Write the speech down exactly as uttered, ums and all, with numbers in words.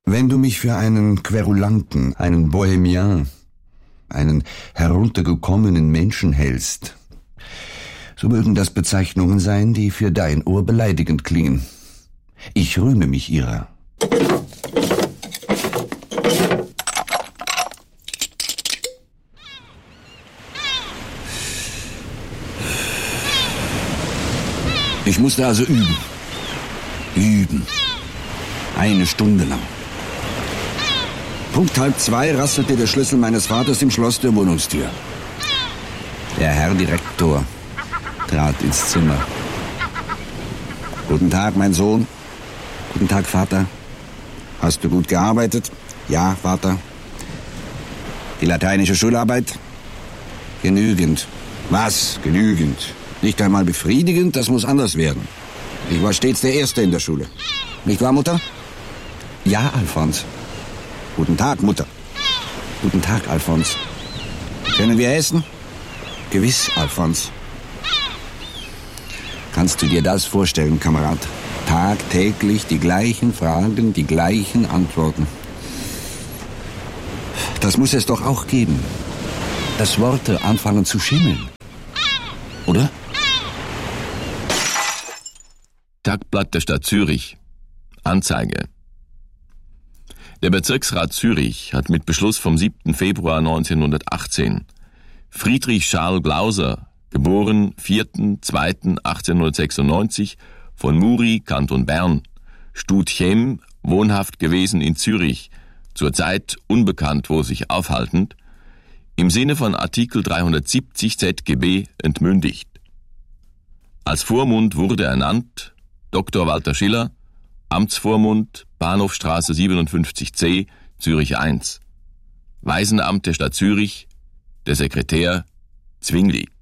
Wenn du mich für einen Querulanten, einen Bohemian, einen heruntergekommenen Menschen hältst, so mögen das Bezeichnungen sein, die für dein Ohr beleidigend klingen. Ich rühme mich ihrer. Ich musste also üben. Üben. Eine Stunde lang. Punkt halb zwei rasselte der Schlüssel meines Vaters im Schloss der Wohnungstür. Der Herr Direktor trat ins Zimmer. Guten Tag, mein Sohn. Guten Tag, Vater. Hast du gut gearbeitet? Ja, Vater. Die lateinische Schularbeit? Genügend. Was? Genügend. Nicht einmal befriedigend, das muss anders werden. Ich war stets der Erste in der Schule. Nicht wahr, Mutter? Ja, Alfons. Guten Tag, Mutter. Guten Tag, Alfons. Können wir essen? Gewiss, Alfons. Kannst du dir das vorstellen, Kamerad? Tagtäglich die gleichen Fragen, die gleichen Antworten. Das muss es doch auch geben. Dass Worte anfangen zu schimmeln. Oder? Tagblatt der Stadt Zürich. Anzeige. Der Bezirksrat Zürich hat mit Beschluss vom siebten Februar neunzehnhundertachtzehn Friedrich Charles Glauser, geboren vierten zweiten achtzehnhundertsechsundneunzig, von Muri, Kanton Bern, Studchem, wohnhaft gewesen in Zürich, zurzeit unbekannt wo sich aufhaltend, im Sinne von Artikel dreihundertsiebzig Z G B entmündigt. Als Vormund wurde ernannt Doktor Walter Schiller, Amtsvormund, Bahnhofstraße siebenundfünfzig C, Zürich eins. Waisenamt der Stadt Zürich, der Sekretär Zwingli.